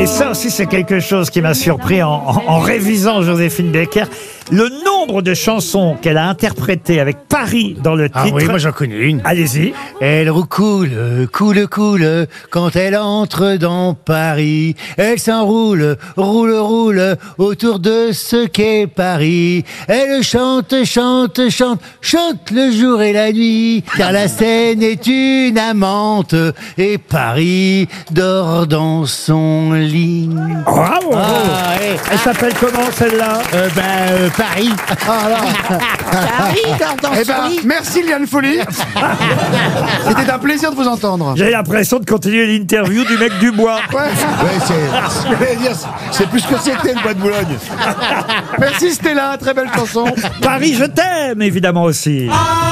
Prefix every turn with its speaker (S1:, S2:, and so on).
S1: Et ça aussi, c'est quelque chose qui m'a surpris en révisant Joséphine Baker. Le nombre de chansons qu'elle a interprétées avec Paris dans le titre.
S2: Ah oui, moi j'en connais une.
S1: Allez-y.
S2: Elle roucoule, coule, quand elle entre dans Paris. Elle s'enroule, roule, autour de ce qu'est Paris. Elle chante le jour et la nuit. Car la Seine est une amante et Paris dort dans son lit.
S1: Bravo. Elle s'appelle comment celle-là?
S2: Paris.
S3: Paris dort dans son lit.
S4: Merci Liane Folly. C'était un plaisir de vous entendre.
S1: J'ai l'impression de continuer l'interview du mec du bois.
S4: C'est plus que c'était le bois de Boulogne. Merci Stella, très belle chanson.
S1: Paris, je t'aime, évidemment aussi.